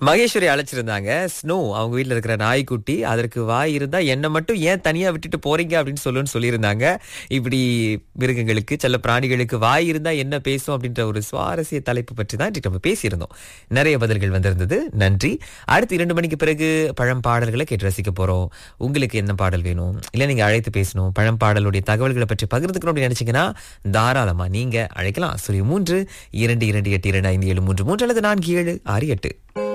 Maheswari அழைச்சிருந்தாங்க. Snow அவங்க வீட்ல இருக்கிற நாய்க்குட்டி, அதற்கு வாய் இருந்தா என்ன மட்டும் ஏன் தனியா விட்டுட்டு போறீங்க அப்படின்னு சொல்லியிருந்தாங்க. இப்படி மிருகங்களுக்கு, செல்ல பிராணிகளுக்கு வாய் இருந்தா என்ன பேசும் அப்படின்ற ஒரு சுவாரஸ்ய தலைப்பு பற்றி தான் இன்றைக்கு நம்ம பேசியிருந்தோம். நிறைய பதில்கள் வந்திருந்தது. நன்றி. அடுத்து 2 மணிக்கு பிறகு பழம் பாடல்களை கேட்டு ரசிக்க போறோம். உங்களுக்கு என்ன பாடல் வேணும், இல்ல நீங்க அழைத்து பேசணும், பழம் பாடலுடைய தகவல்களை பற்றி பகிர்ந்துக்கணும் அப்படின்னு நினைச்சீங்கன்னா தாராளமா நீங்க அழைக்கலாம். 3 228 2573 அல்லது 4768.